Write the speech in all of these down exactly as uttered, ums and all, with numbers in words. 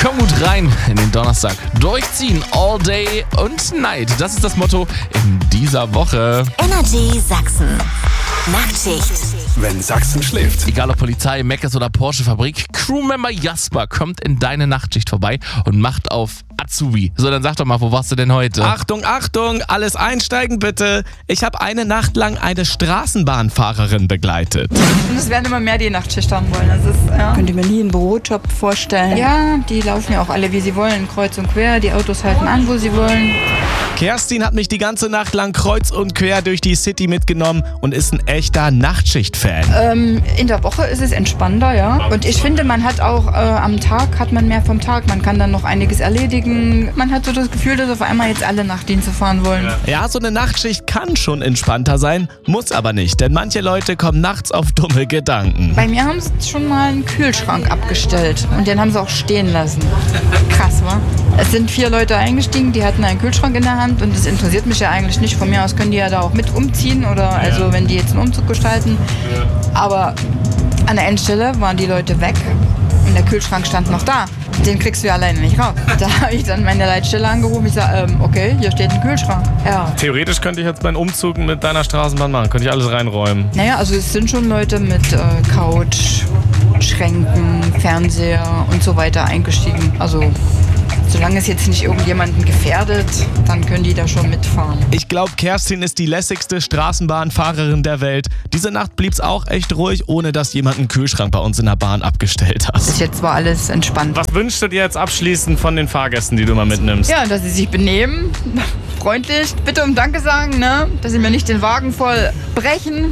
Komm gut rein in den Donnerstag. Durchziehen, all day und night. Das ist das Motto in dieser Woche. Energy Sachsen. Nachtschicht. Wenn Sachsen schläft. Egal ob Polizei, Meckes oder Porsche-Fabrik, Crewmember Jasper kommt in deine Nachtschicht vorbei und macht auf Azubi. So, dann sag doch mal, wo warst du denn heute? Achtung, Achtung, alles einsteigen bitte. Ich habe eine Nacht lang eine Straßenbahnfahrerin begleitet. Und es werden immer mehr, die Nachtschicht haben wollen. Das ist, ja. Könnt ihr mir nie einen Bürojob vorstellen? Ja, die laufen ja auch alle, wie sie wollen, kreuz und quer. Die Autos halten an, wo sie wollen. Kerstin hat mich die ganze Nacht lang kreuz und quer durch die City mitgenommen und ist ein echter Nachtschicht-Fan. Ähm, in der Woche ist es entspannter, ja. Und ich finde, man hat auch äh, am Tag hat man mehr vom Tag. Man kann dann noch einiges erledigen. Man hat so das Gefühl, dass auf einmal jetzt alle Nachtdienste fahren wollen. Ja, so eine Nachtschicht kann schon entspannter sein, muss aber nicht, denn manche Leute kommen nachts auf dumme Gedanken. Bei mir haben sie schon mal einen Kühlschrank abgestellt und den haben sie auch stehen lassen. Krass, wa? Es sind vier Leute eingestiegen, die hatten einen Kühlschrank in der Hand und das interessiert mich ja eigentlich nicht. Von mir aus können die ja da auch mit umziehen oder also wenn die jetzt einen Umzug gestalten. Aber an der Endstelle waren die Leute weg und der Kühlschrank stand noch da. Den kriegst du ja alleine nicht raus. Da habe ich dann meine Leitstelle angerufen. Ich sage, ähm, okay, hier steht ein Kühlschrank. Ja. Theoretisch könnte ich jetzt meinen Umzug mit deiner Straßenbahn machen. Könnte ich alles reinräumen. Naja, also es sind schon Leute mit äh, Couch, Schränken, Fernseher und so weiter eingestiegen. Also solange es jetzt nicht irgendjemanden gefährdet, dann können die da schon mitfahren. Ich glaube, Kerstin ist die lässigste Straßenbahnfahrerin der Welt. Diese Nacht blieb's auch echt ruhig, ohne dass jemand einen Kühlschrank bei uns in der Bahn abgestellt hat. Bis jetzt war alles entspannt. Was wünschst du dir jetzt abschließend von den Fahrgästen, die du mal mitnimmst? Ja, dass sie sich benehmen, freundlich, bitte um Danke sagen, ne? Dass sie mir nicht den Wagen voll brechen,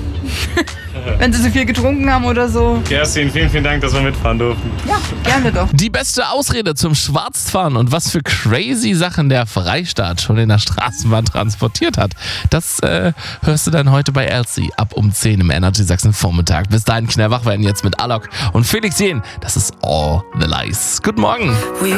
wenn sie so viel getrunken haben oder so. Kerstin, vielen, vielen Dank, dass wir mitfahren durften. Ja, gerne doch. Die beste Ausrede zum Schwarzfahren und was für crazy Sachen der Freistaat schon in der Straßenbahn transportiert hat, das äh, hörst du dann heute bei Elsie ab um zehn im Energy Sachsen Vormittag. Bis dahin schnell wach werden jetzt mit Alok und Felix Jähn. Das ist All the Lies. Guten Morgen.